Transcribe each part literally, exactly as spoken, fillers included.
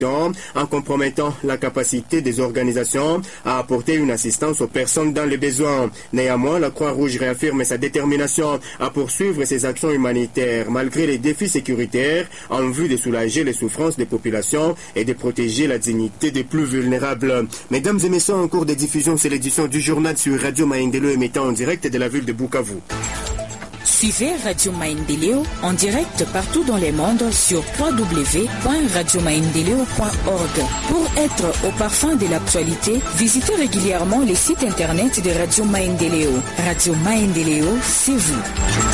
en compromettant la capacité des organisations à apporter une assistance aux personnes dans les besoins. Néanmoins, la Croix-Rouge réaffirme sa détermination à poursuivre ses actions humanitaires malgré les défis sécuritaires en vue de soulager les souffrances des populations et de protéger la dignité des plus vulnérables. Mesdames et messieurs, en cours de diffusion, c'est l'édition du journal sur Radio Maendeleo émettant en direct de la ville de Bukavu. Suivez Radio Maendeleo en direct partout dans le monde sur w w w point radio maendeleo point org. Pour être au parfum de l'actualité, visitez régulièrement les sites internet de Radio Maendeleo. Radio Maendeleo, c'est vous.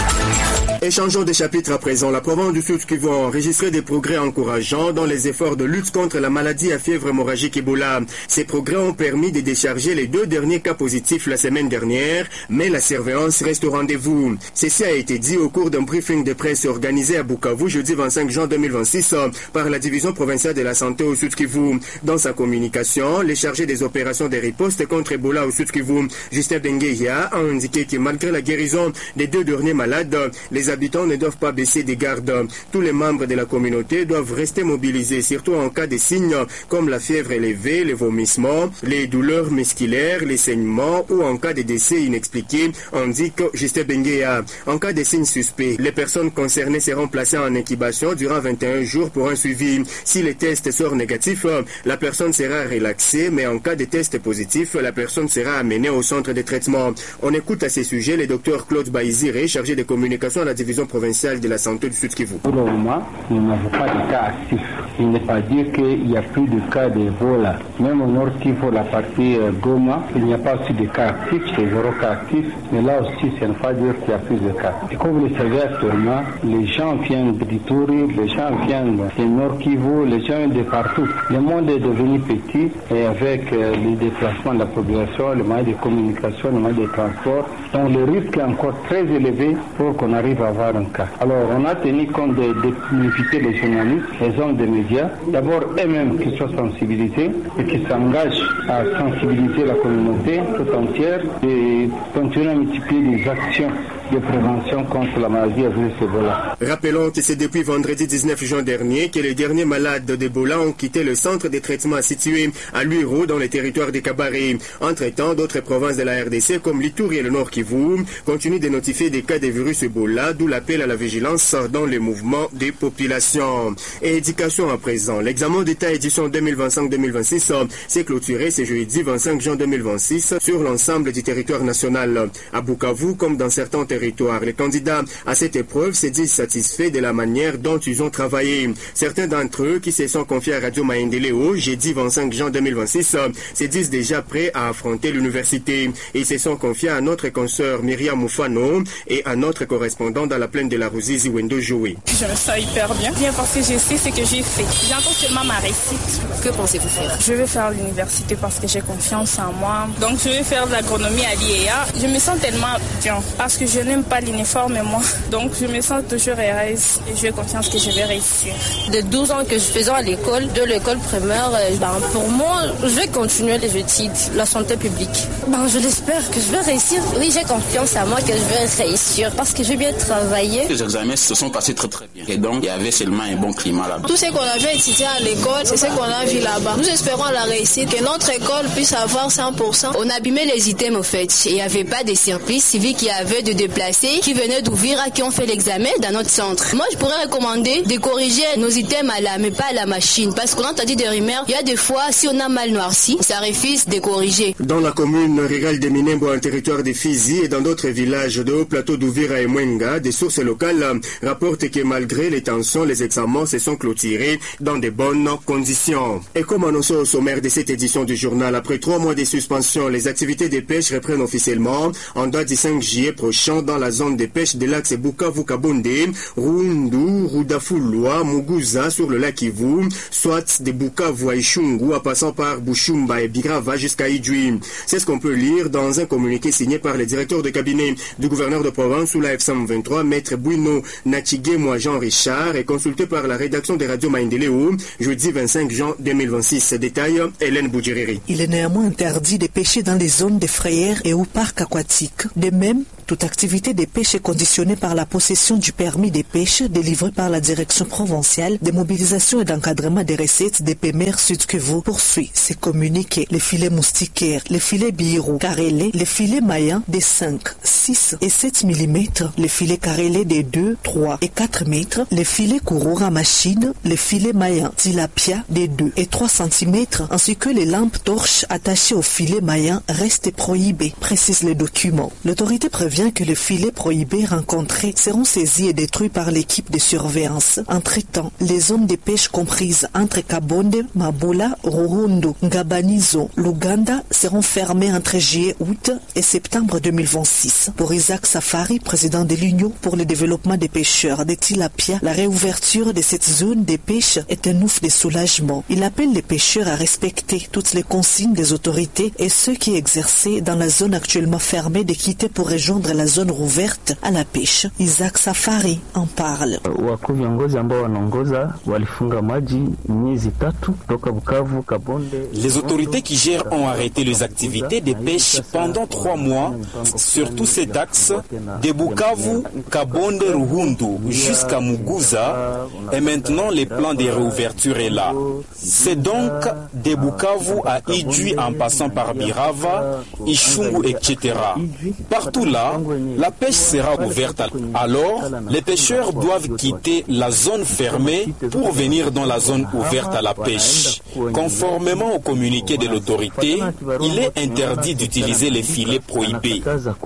Échangeons des chapitres à présent. La province du Sud Kivu a enregistré des progrès encourageants dans les efforts de lutte contre la maladie à fièvre hémorragique Ebola. Ces progrès ont permis de décharger les deux derniers cas positifs la semaine dernière, mais la surveillance reste au rendez-vous. Ceci a été dit au cours d'un briefing de presse organisé à Bukavu jeudi vingt-cinq juin deux mille vingt-six par la division provinciale de la santé au Sud Kivu. Dans sa communication, les chargés des opérations de riposte contre Ebola au Sud Kivu, Justin Bengeya, a indiqué que malgré la guérison des deux derniers malades, les habitants ne doivent pas baisser des gardes. Tous les membres de la communauté doivent rester mobilisés, surtout en cas de signes comme la fièvre élevée, les vomissements, les douleurs musculaires, les saignements ou en cas de décès inexpliqué, indique Justin Bengeya. En cas de signes suspects, les personnes concernées seront placées en incubation durant vingt et un jours pour un suivi. Si les tests sortent négatifs, la personne sera relaxée, mais en cas de test positif, la personne sera amenée au centre de traitement. On écoute à ces sujets le docteur Claude Baïziré, chargé de communication à la division provinciale de la santé du Sud Kivu. Pour le moment, nous n'avons pas de cas actifs. Il n'est pas dire qu'il n'y a plus de cas d'Ebola. Même au Nord Kivu, la partie euh, Goma, il n'y a pas aussi de cas actifs, c'est zéro cas actifs. Mais là aussi, ça ne veut pas dire qu'il y a plus de cas. Et comme vous le savez actuellement, les gens viennent d'Ituri, les gens viennent du Nord Kivu, les gens viennent de partout. Le monde est devenu petit et avec euh, les déplacements de la population, le moyen de communication, le moyen de transport, donc le risque est encore très élevé pour qu'on arrive à avoir un cas. Alors on a tenu compte de, de inviter les journalistes, les hommes des médias, d'abord eux-mêmes qui soient sensibilisés et qui s'engagent à sensibiliser la communauté tout entière et continuer à multiplier des actions de prévention contre la maladie à virus Ebola. Rappelons que c'est depuis vendredi dix-neuf juin dernier que les derniers malades d'Ebola ont quitté le centre de traitement situé à Luiro dans le territoire de Kabare. Entre-temps, d'autres provinces de la R D C comme l'Ituri et le Nord Kivu continuent de notifier des cas de virus Ebola, d'où l'appel à la vigilance dans les mouvements des populations. Et éducation à présent. L'examen d'État édition deux mille vingt-cinq deux mille vingt-six s'est clôturé ce jeudi vingt-cinq juin deux mille vingt-six sur l'ensemble du territoire national. À Bukavu, comme dans certains territoires, les candidats à cette épreuve se disent satisfaits de la manière dont ils ont travaillé. Certains d'entre eux qui se sont confiés à Radio Maendeleo jeudi vingt-cinq juin deux mille vingt-six se disent déjà prêts à affronter l'université. Ils se sont confiés à notre consoeur Myriam Moufano et à notre correspondant dans la plaine de la Ruzizi, Wendo Joué. Je me sens hyper bien, bien parce que je sais ce que j'ai fait. J'entends seulement ma réussite. Que pensez-vous faire? Je vais faire l'université parce que j'ai confiance en moi. Donc je vais faire de l'agronomie à l'I E A. Je me sens tellement bien parce que je n'aime pas l'uniforme moi. Donc je me sens toujours heureuse et j'ai confiance que je vais réussir. De douze ans que je faisais à l'école, de l'école primaire, ben, pour moi, je vais continuer les études, la santé publique. Ben, je l'espère que je vais réussir. Oui, j'ai confiance en moi que je vais réussir parce que je vais bien travailler. Les examens se sont passés très très bien et donc il y avait seulement un bon climat là-bas. Tout ce qu'on avait étudié à l'école, c'est ce qu'on a vu là-bas. Nous espérons la réussite, que notre école puisse avoir cent pour cent. On abîmait les items au fait. Il n'y avait pas de services civiques qui avaient de déplacés qui venaient d'ouvrir à qui ont fait l'examen dans notre centre. Moi, je pourrais recommander de corriger nos items à la, mais pas à la machine. Parce qu'on a entendu des rumeurs, il y a des fois, si on a mal noirci, ça refuse de corriger. Dans la commune rurale de Minembo, en territoire de Fizi et dans d'autres villages de haut plateau d'Ouvira et Mwenga, des sources locales rapportent que malgré les tensions, les examens se sont clôturés dans de bonnes conditions. Et comme annoncé au sommaire de cette édition du journal, après trois mois de suspension, les activités de pêche reprennent officiellement en date du cinq juillet prochain dans la zone de pêche de l'axe Bukavu-Kabonde, Rundu, Rudafulwa, Muguza sur le lac Kivu, soit de Bukavu à Ishungu en passant par Bushumba et Birava jusqu'à Idjui. C'est ce qu'on peut lire dans un communiqué signé par le directeur de cabinet du gouverneur de province sous la F cent vingt-trois, Maître Bouino Nachigé-Moi Jean-Richard, et consulté par la rédaction de Radio Maendeleo jeudi vingt-cinq juin deux mille vingt-six. Détail, Hélène Boudjiriri. Il est néanmoins interdit de pêcher dans les zones de frayères et au parcs aquatiques. De même, toute activité l'activité des pêches est conditionnée par la possession du permis des pêches délivré par la Direction provinciale des mobilisations et d'encadrement des recettes des P M R Sud Kivu, poursuit ces communiqués. Les filets moustiquaires, les filets birou, carrelés, les filets maillans des cinq, six et sept millimètres, les filets carrelés des deux, trois et quatre mètres, les filets Kurura machine, les filets maillants tilapia des deux et trois centimètres, ainsi que les lampes torches attachées aux filets maillants restent prohibés, précise le document. L'autorité prévient que les filets prohibés rencontrés seront saisis et détruits par l'équipe de surveillance. Entre-temps, les zones de pêche comprises entre Kabonde, Mabola, Rurundo, Ngabanizo, Luganda seront fermées entre juillet, août et septembre deux mille vingt-six. Pour Isaac Safari, président de l'Union pour le développement des pêcheurs de Tilapia, la réouverture de cette zone de pêche est un ouf de soulagement. Il appelle les pêcheurs à respecter toutes les consignes des autorités et ceux qui exerçaient dans la zone actuellement fermée de quitter pour rejoindre la zone rouverte à la pêche. Isaac Safari en parle. Les autorités qui gèrent ont arrêté les activités de pêche pendant trois mois sur tous ces axes de Bukavu, Kabonde, Ruhundu jusqu'à Muguza, et maintenant le plan de réouverture est là. C'est donc de Bukavu à Idjui en passant par Birava, Ishungu, et cetera. Partout là, la pêche sera ouverte. Alors, les pêcheurs doivent quitter la zone fermée pour venir dans la zone ouverte à la pêche. Conformément au communiqué de l'autorité, il est interdit d'utiliser les filets prohibés.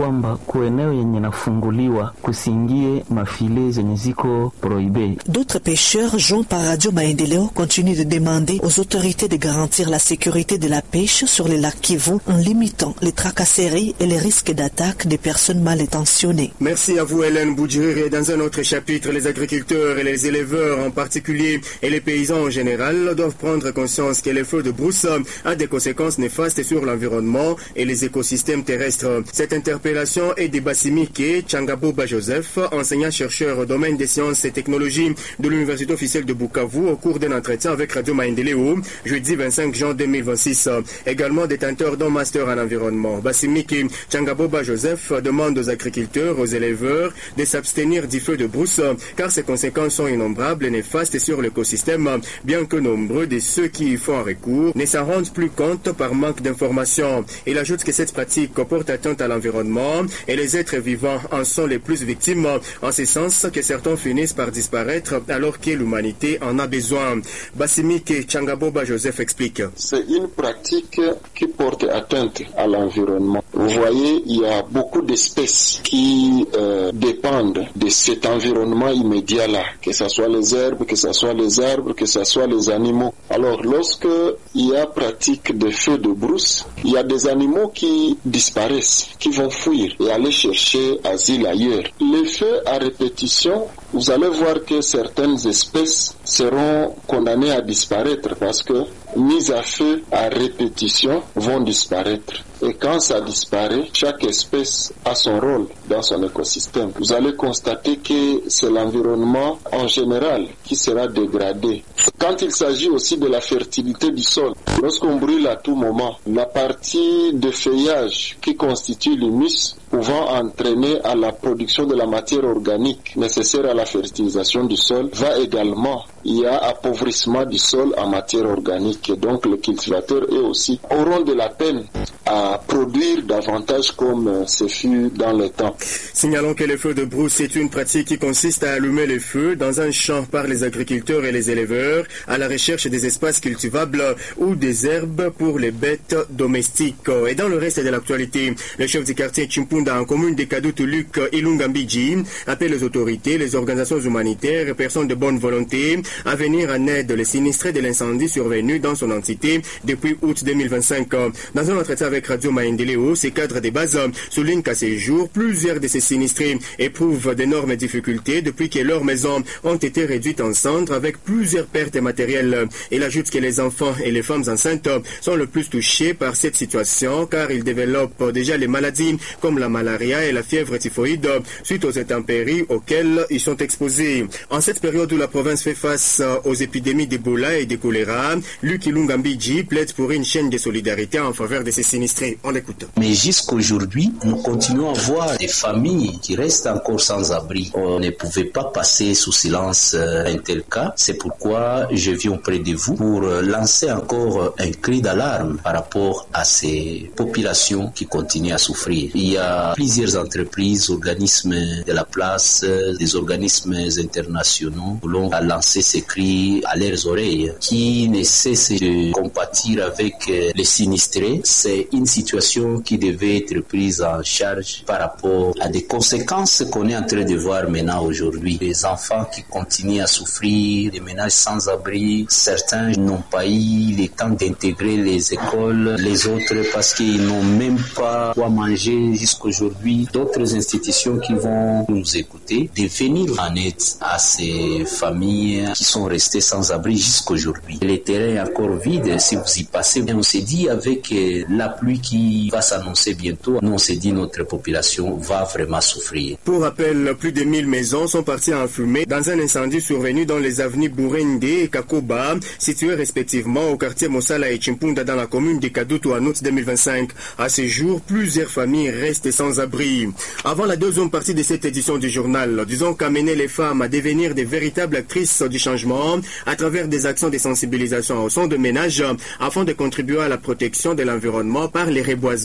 D'autres pêcheurs, joints par Radio Maendeleo, continuent de demander aux autorités de garantir la sécurité de la pêche sur les lacs Kivu en limitant les tracasseries et les risques d'attaque des personnes mal intentionnées. Merci à vous Hélène Boudjiri. Dans un autre chapitre, les agriculteurs et les éleveurs en particulier et les paysans en général doivent prendre conscience que les feux de brousse ont des conséquences néfastes sur l'environnement et les écosystèmes terrestres. Cette interpellation est de Bassimike Tchangaboba Joseph, enseignant-chercheur au domaine des sciences et technologies de l'Université officielle de Bukavu au cours d'un entretien avec Radio Maendeleo, jeudi vingt-cinq juin deux mille vingt-six. Également détenteur d'un master en environnement. Bassimike Tchangaboba Joseph demande aux agriculteurs, aux éleveurs de s'abstenir du feu de brousse car ses conséquences sont innombrables et néfastes sur l'écosystème, bien que nombreux de ceux qui y font recours ne s'en rendent plus compte par manque d'informations. Il ajoute que cette pratique porte atteinte à l'environnement et les êtres vivants en sont les plus victimes, en ce sens que certains finissent par disparaître alors que l'humanité en a besoin. Bassimike Tchangaboba Joseph explique. C'est une pratique qui porte atteinte à l'environnement. Vous voyez, il y a beaucoup d'espèces qui euh, dépendent de cet environnement immédiat-là, que ce soit les herbes, que ce soit les arbres, que ce soit les animaux. Alors, lorsque il y a pratique de feux de brousse, il y a des animaux qui disparaissent, qui vont fuir et aller chercher asile ailleurs. Les feux à répétition, vous allez voir que certaines espèces seront condamnées à disparaître parce que mises à feu à répétition vont disparaître. Et quand ça disparaît, chaque espèce a son rôle dans son écosystème. Vous allez constater que c'est l'environnement en général qui sera dégradé. Quand il s'agit aussi de la fertilité du sol, lorsqu'on brûle à tout moment, la partie de feuillage qui constitue l'humus pouvant entraîner à la production de la matière organique nécessaire à la fertilisation du sol va également. Il y a appauvrissement du sol en matière organique et donc les cultivateurs eux aussi auront de la peine à produire davantage comme ce fut dans le temps. Signalons que le feu de brousse est une pratique qui consiste à allumer les feux dans un champ par les agriculteurs et les éleveurs à la recherche des espaces cultivables ou des herbes pour les bêtes domestiques. Et dans le reste de l'actualité, le chef du quartier Chimpunda en commune de Kadutu, Luc Ilungambiji, appelle les autorités, les organisations humanitaires et personnes de bonne volonté à venir en aide les sinistrés de l'incendie survenu dans son entité depuis août deux mille vingt-cinq. Dans un entretien avec Radio Maendeleo, ces cadres de base soulignent qu'à ces jours, plusieurs de ces sinistrés éprouvent d'énormes difficultés depuis que leurs maisons ont été réduites en cendres avec plusieurs pertes matérielles. Il ajoute que les enfants et les femmes enceintes sont le plus touchés par cette situation car ils développent déjà les maladies comme la malaria et la fièvre typhoïde suite aux intempéries auxquelles ils sont exposés. En cette période où la province fait face aux épidémies d'Ebola et de choléra, Luc Ilungambiji plaide pour une chaîne de solidarité en faveur de ces sinistrés. sinistrés. On l'écoute. Mais jusqu'aujourd'hui, nous continuons à voir des familles qui restent encore sans abri. On ne pouvait pas passer sous silence un tel cas. C'est pourquoi je viens auprès de vous pour lancer encore un cri d'alarme par rapport à ces populations qui continuent à souffrir. Il y a plusieurs entreprises, organismes de la place, des organismes internationaux qui l'ont lancé ces cris à leurs oreilles, qui ne cessent de compatir avec les sinistrés. C'est une situation qui devait être prise en charge par rapport à des conséquences qu'on est en train de voir maintenant aujourd'hui. Les enfants qui continuent à souffrir, les ménages sans abri, certains n'ont pas eu le temps d'intégrer les écoles, les autres parce qu'ils n'ont même pas quoi manger jusqu'aujourd'hui. D'autres institutions qui vont nous écouter, de venir en aide à ces familles qui sont restées sans abri jusqu'aujourd'hui. Le terrain est encore vide, si vous y passez, on s'est dit avec la pluie qui va s'annoncer bientôt, nous on s'est dit notre population va vraiment souffrir. Pour rappel, plus de mille maisons sont parties en fumée dans un incendie survenu dans les avenues Bourende et Kakoba, situées respectivement au quartier Mosala et Chimpunda dans la commune de Kadutu en août deux mille vingt-cinq. À ce jour, plusieurs familles restent sans abri. Avant la deuxième partie de cette édition du journal, disons qu'amener les femmes à devenir des véritables actrices du changement à travers des actions de sensibilisation au son de ménage afin de contribuer à la protection de l'environnement par les reboisements